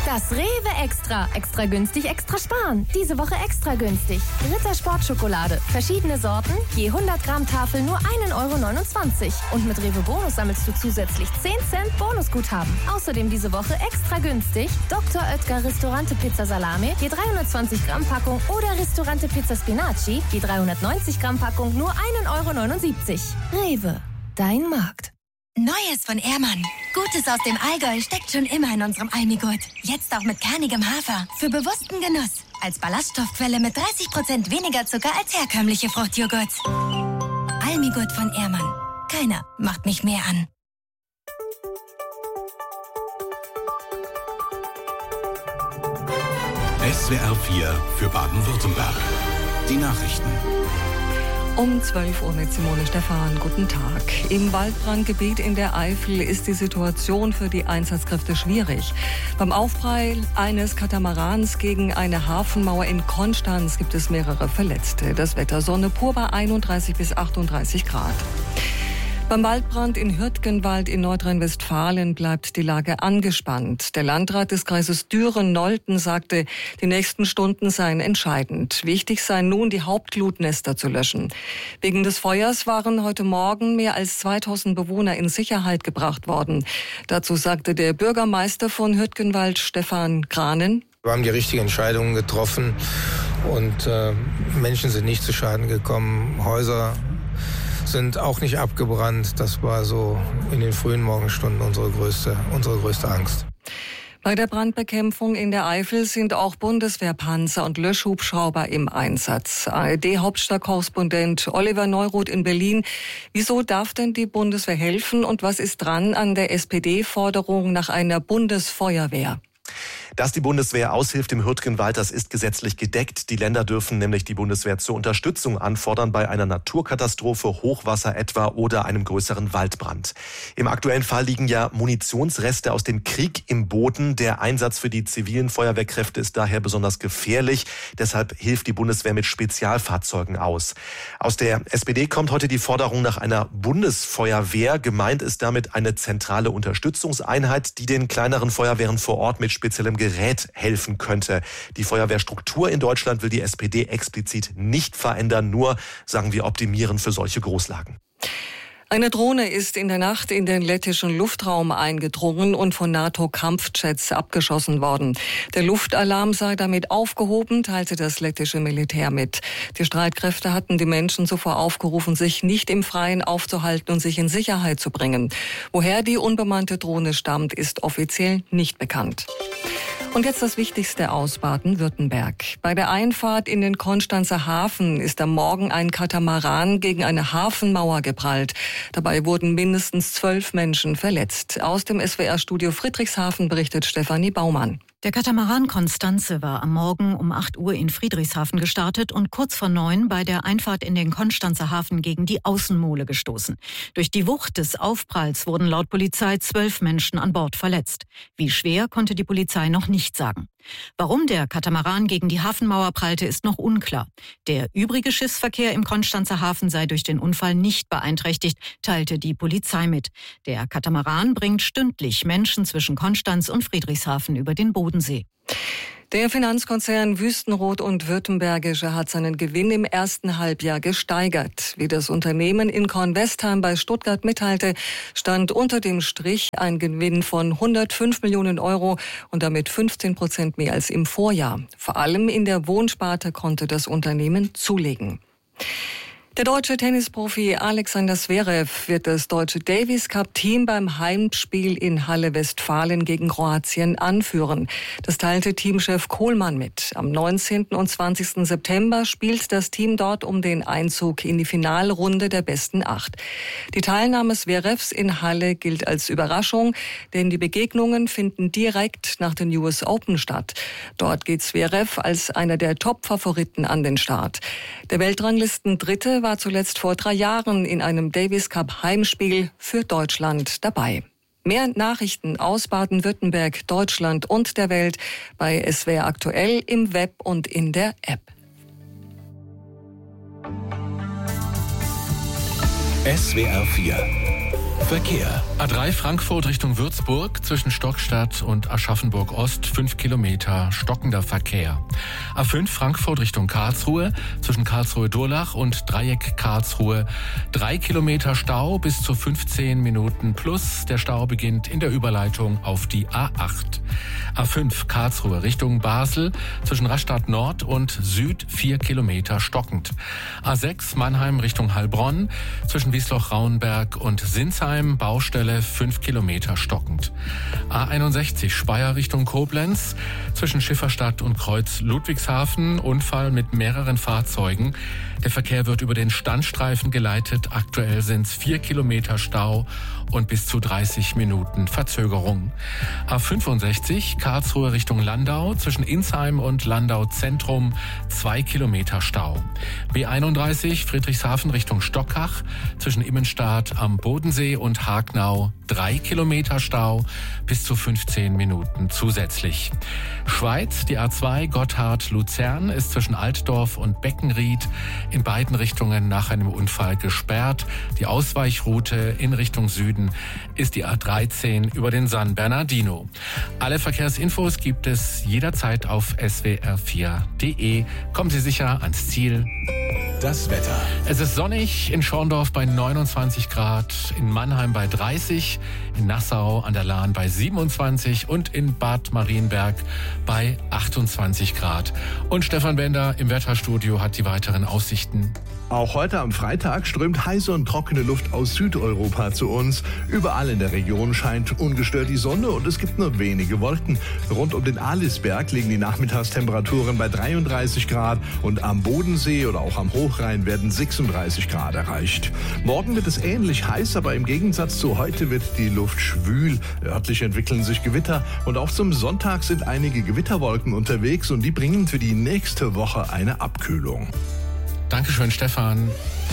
Das Rewe Extra. Extra günstig, extra sparen. Diese Woche extra günstig. Ritter Sportschokolade. Verschiedene Sorten. Je 100 Gramm Tafel nur 1,29 €. Und mit Rewe Bonus sammelst du zusätzlich 10 Cent Bonusguthaben. Außerdem diese Woche extra günstig. Dr. Oetker Ristorante Pizza Salame. Je 320 Gramm Packung. Oder Ristorante Pizza Spinaci. Je 390 Gramm Packung nur 1,79 €. Rewe. Dein Markt. Neues von Ehrmann. Gutes aus dem Allgäu steckt schon immer in unserem Almigurt. Jetzt auch mit kernigem Hafer. Für bewussten Genuss. Als Ballaststoffquelle mit 30% weniger Zucker als herkömmliche Fruchtjoghurt. Almigurt von Ehrmann. Keiner macht mich mehr an. SWR 4 für Baden-Württemberg. Die Nachrichten. Um 12 Uhr mit Simone Stephan. Guten Tag. Im Waldbrandgebiet in der Eifel ist die Situation für die Einsatzkräfte schwierig. Beim Aufprall eines Katamarans gegen eine Hafenmauer in Konstanz gibt es mehrere Verletzte. Das Wetter Sonne pur bei 31 bis 38 Grad. Beim Waldbrand in Hürtgenwald in Nordrhein-Westfalen bleibt die Lage angespannt. Der Landrat des Kreises Düren-Nolten sagte, die nächsten Stunden seien entscheidend. Wichtig sei nun, die Hauptglutnester zu löschen. Wegen des Feuers waren heute Morgen mehr als 2000 Bewohner in Sicherheit gebracht worden. Dazu sagte der Bürgermeister von Hürtgenwald, Stefan Kranen: Wir haben die richtigen Entscheidungen getroffen und Menschen sind nicht zu Schaden gekommen. Häuser sind auch nicht abgebrannt. Das war so in den frühen Morgenstunden unsere größte Angst. Bei der Brandbekämpfung in der Eifel sind auch Bundeswehrpanzer und Löschhubschrauber im Einsatz. ARD-Hauptstadtkorrespondent Oliver Neuroth in Berlin. Wieso darf denn die Bundeswehr helfen und was ist dran an der SPD-Forderung nach einer Bundesfeuerwehr? Dass die Bundeswehr aushilft im Hürtgenwald, das ist gesetzlich gedeckt. Die Länder dürfen nämlich die Bundeswehr zur Unterstützung anfordern bei einer Naturkatastrophe, Hochwasser etwa oder einem größeren Waldbrand. Im aktuellen Fall liegen ja Munitionsreste aus dem Krieg im Boden. Der Einsatz für die zivilen Feuerwehrkräfte ist daher besonders gefährlich. Deshalb hilft die Bundeswehr mit Spezialfahrzeugen aus. Aus der SPD kommt heute die Forderung nach einer Bundesfeuerwehr. Gemeint ist damit eine zentrale Unterstützungseinheit, die den kleineren Feuerwehren vor Ort mit speziellem Gerät helfen könnte. Die Feuerwehrstruktur in Deutschland will die SPD explizit nicht verändern, nur, sagen wir, optimieren für solche Großlagen. Eine Drohne ist in der Nacht in den lettischen Luftraum eingedrungen und von NATO-Kampfjets abgeschossen worden. Der Luftalarm sei damit aufgehoben, teilte das lettische Militär mit. Die Streitkräfte hatten die Menschen zuvor aufgerufen, sich nicht im Freien aufzuhalten und sich in Sicherheit zu bringen. Woher die unbemannte Drohne stammt, ist offiziell nicht bekannt. Und jetzt das Wichtigste aus Baden-Württemberg. Bei der Einfahrt in den Konstanzer Hafen ist am Morgen ein Katamaran gegen eine Hafenmauer geprallt. Dabei wurden mindestens 12 Menschen verletzt. Aus dem SWR-Studio Friedrichshafen berichtet Stefanie Baumann. Der Katamaran Konstanze war am Morgen um 8 Uhr in Friedrichshafen gestartet und kurz vor 9 bei der Einfahrt in den Konstanzer Hafen gegen die Außenmole gestoßen. Durch die Wucht des Aufpralls wurden laut Polizei 12 Menschen an Bord verletzt. Wie schwer, konnte die Polizei noch nicht sagen. Warum der Katamaran gegen die Hafenmauer prallte, ist noch unklar. Der übrige Schiffsverkehr im Konstanzer Hafen sei durch den Unfall nicht beeinträchtigt, teilte die Polizei mit. Der Katamaran bringt stündlich Menschen zwischen Konstanz und Friedrichshafen über den Bodensee. Der Finanzkonzern Wüstenrot und Württembergische hat seinen Gewinn im ersten Halbjahr gesteigert. Wie das Unternehmen in Kornwestheim bei Stuttgart mitteilte, stand unter dem Strich ein Gewinn von 105 Millionen € und damit 15% mehr als im Vorjahr. Vor allem in der Wohnsparte konnte das Unternehmen zulegen. Der deutsche Tennisprofi Alexander Zverev wird das deutsche Davis-Cup-Team beim Heimspiel in Halle-Westfalen gegen Kroatien anführen. Das teilte Teamchef Kohlmann mit. Am 19. und 20. September spielt das Team dort um den Einzug in die Finalrunde der besten 8. Die Teilnahme Zverevs in Halle gilt als Überraschung, denn die Begegnungen finden direkt nach den US Open statt. Dort geht Zverev als einer der Top-Favoriten an den Start. Der Weltranglisten-Dritte war zuletzt vor 3 Jahren in einem Davis-Cup-Heimspiel für Deutschland dabei. Mehr Nachrichten aus Baden-Württemberg, Deutschland und der Welt bei SWR aktuell im Web und in der App. SWR 4 Verkehr. A3 Frankfurt Richtung Würzburg zwischen Stockstadt und Aschaffenburg Ost 5 Kilometer stockender Verkehr. A5 Frankfurt Richtung Karlsruhe zwischen Karlsruhe-Durlach und Dreieck Karlsruhe 3 Kilometer Stau bis zu 15 Minuten plus. Der Stau beginnt in der Überleitung auf die A8. A5 Karlsruhe Richtung Basel zwischen Rastatt Nord und Süd 4 Kilometer stockend. A6 Mannheim Richtung Heilbronn zwischen Wiesloch-Rauenberg und Sinsheim Baustelle 5 Kilometer stockend. A61 Speyer Richtung Koblenz zwischen Schifferstadt und Kreuz Ludwigshafen. Unfall mit mehreren Fahrzeugen. Der Verkehr wird über den Standstreifen geleitet. Aktuell sind es 4 Kilometer Stau und bis zu 30 Minuten Verzögerung. A65 Karlsruhe Richtung Landau zwischen Insheim und Landau Zentrum 2 Kilometer Stau. B31 Friedrichshafen Richtung Stockach zwischen Immenstadt am Bodensee und Hagnau 3 Kilometer Stau bis zu 15 Minuten zusätzlich. Schweiz, die A2 Gotthard-Luzern ist zwischen Altdorf und Beckenried in beiden Richtungen nach einem Unfall gesperrt. Die Ausweichroute in Richtung Süden ist die A13 über den San Bernardino. Alle Verkehrsinfos gibt es jederzeit auf swr4.de. Kommen Sie sicher ans Ziel. Das Wetter. Es ist sonnig in Schorndorf bei 29 Grad, in Mannheim bei 30, in Nassau an der Lahn bei 27 und in Bad Marienberg bei 28 Grad. Und Stefan Bender im Wetterstudio hat die weiteren Aussichten. Auch heute am Freitag strömt heiße und trockene Luft aus Südeuropa zu uns. Überall in der Region scheint ungestört die Sonne und es gibt nur wenige Wolken. Rund um den Alisberg liegen die Nachmittagstemperaturen bei 33 Grad und am Bodensee oder auch am Hochrhein werden 36 Grad erreicht. Morgen wird es ähnlich heiß, aber im Gegensatz zu heute wird die Luft schwül. Örtlich entwickeln sich Gewitter und auch zum Sonntag sind einige Gewitterwolken unterwegs und die bringen für die nächste Woche eine Abkühlung. Dankeschön, Stefan.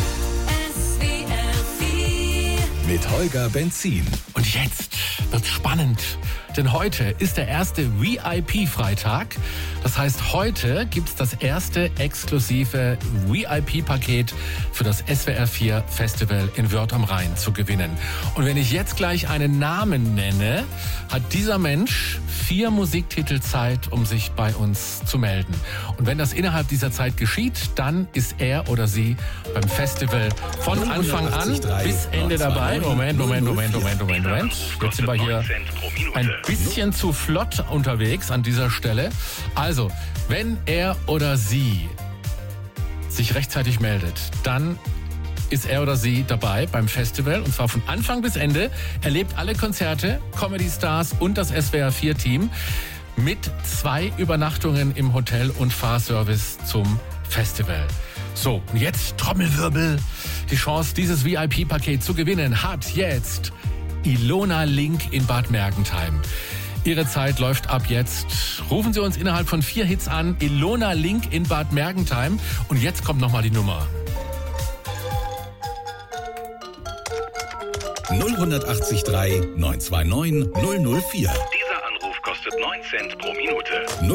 Mit Holger Benzin. Und jetzt wird's spannend, denn heute ist der erste VIP-Freitag. Das heißt, heute gibt's das erste exklusive VIP-Paket für das SWR4 Festival in Wörth am Rhein zu gewinnen. Und wenn ich jetzt gleich einen Namen nenne, hat dieser Mensch 4 Musiktitel Zeit, um sich bei uns zu melden. Und wenn das innerhalb dieser Zeit geschieht, dann ist er oder sie beim Festival von Anfang an bis Ende dabei. Moment. Jetzt sind wir hier ein bisschen zu flott unterwegs an dieser Stelle. Also, wenn er oder sie sich rechtzeitig meldet, dann ist er oder sie dabei beim Festival und zwar von Anfang bis Ende, erlebt alle Konzerte, Comedy Stars und das SWR4-Team mit 2 Übernachtungen im Hotel und Fahrservice zum Festival. So, und jetzt Trommelwirbel. Die Chance, dieses VIP-Paket zu gewinnen, hat jetzt Ilona Link in Bad Mergentheim. Ihre Zeit läuft ab jetzt. Rufen Sie uns innerhalb von 4 Hits an. Ilona Link in Bad Mergentheim. Und jetzt kommt nochmal die Nummer. 080 3 929 004. Dieser Anruf kostet 9 Cent pro Minute.